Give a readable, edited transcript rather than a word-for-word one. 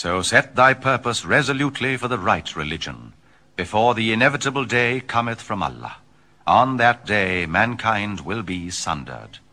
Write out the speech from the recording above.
So set thy purpose resolutely for the right religion, before the inevitable day cometh from Allah. On that day mankind will be sundered.